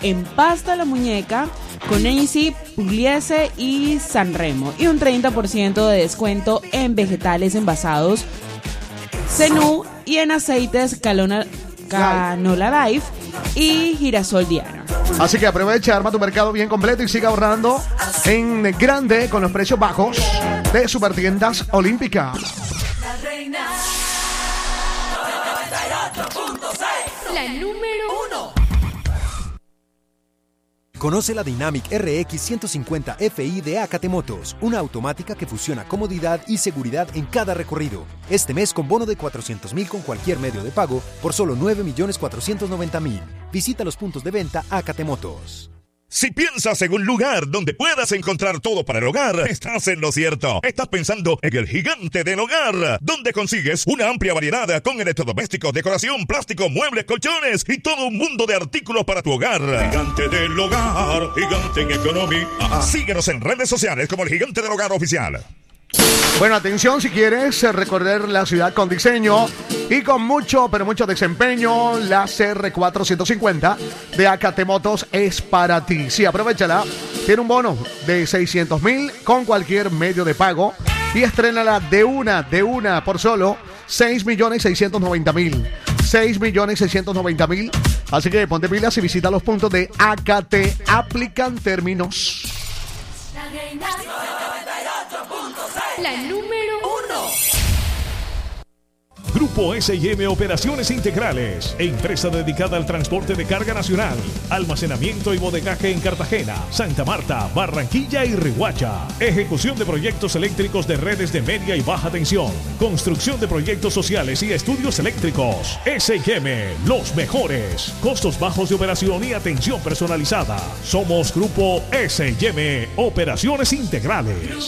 en Pasta La Muñeca, Conesi, Pugliese y Sanremo. Y un 30% de descuento en vegetales envasados, Zenú, y en aceites Canola Life y Girasol Diana. Así que aprovecha, arma tu mercado bien completo y siga ahorrando en grande con los precios bajos de Supertiendas Olímpica. La número 1. Conoce la Dynamic RX 150 FI de AKT Motos, una automática que fusiona comodidad y seguridad en cada recorrido. Este mes con bono de 400,000 con cualquier medio de pago por solo 9,490,000. Visita los puntos de venta AKT Motos. Si piensas en un lugar donde puedas encontrar todo para el hogar, estás en lo cierto. Estás pensando en el Gigante del Hogar, donde consigues una amplia variedad con electrodomésticos, decoración, plástico, muebles, colchones y todo un mundo de artículos para tu hogar. Gigante del Hogar, Gigante en Economía. Síguenos en redes sociales como el Gigante del Hogar Oficial. Bueno, atención, si quieres recorrer la ciudad con diseño y con mucho, pero mucho desempeño, la CR450 de AKT Motos es para ti. Sí, aprovechala. Tiene un bono de 600,000 con cualquier medio de pago y estrénala de una por solo 6,690,000. 6,690,000. Así que ponte pilas y visita los puntos de AKT. Aplican términos. La número 1. Grupo S&M Operaciones Integrales, empresa dedicada al transporte de carga nacional, almacenamiento y bodegaje en Cartagena, Santa Marta, Barranquilla y Riohacha. Ejecución de proyectos eléctricos de redes de media y baja tensión, construcción de proyectos sociales y estudios eléctricos. S&M, los mejores, costos bajos de operación y atención personalizada. Somos Grupo S&M Operaciones Integrales.